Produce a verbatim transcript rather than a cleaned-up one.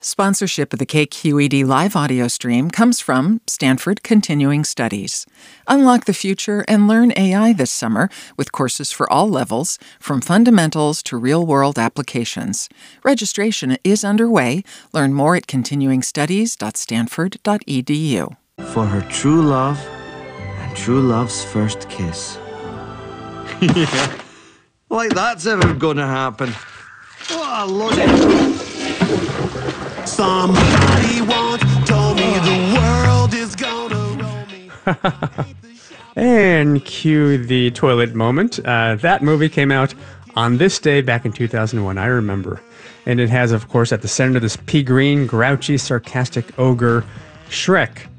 Sponsorship of the K Q E D live audio stream comes from Stanford Continuing Studies. Unlock the future and learn A I this summer with courses for all levels, from fundamentals to real-world applications. Registration is underway. Learn more at continuing studies dot stanford dot e d u. For her true love and true love's first kiss. Yeah, like that's ever gonna happen. What a load of... Somebody once told me the world is gonna roll me. And cue the toilet moment. Uh, that movie came out on this day back in two thousand one, I remember. And it has, of course, at the center this pea green, grouchy, sarcastic ogre, Shrek.